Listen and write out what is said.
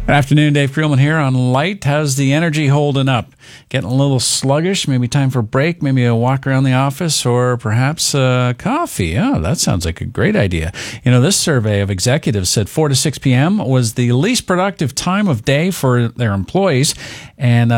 Good afternoon, Dave Creelman here on Light. How's the energy holding up? Getting a little sluggish? Maybe time for a break, maybe a walk around the office, or perhaps coffee. Oh, that sounds like a great idea. You know, this survey of executives said 4 to 6 p.m. was the least productive time of day for their employees, and